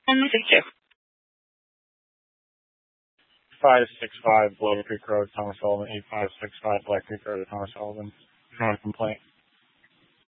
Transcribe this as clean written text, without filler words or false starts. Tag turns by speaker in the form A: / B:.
A: And the picture.
B: 565 Blow Creek Road, Thomas Sullivan. 8565 Black Creek Road, Thomas Sullivan. If you want a complaint.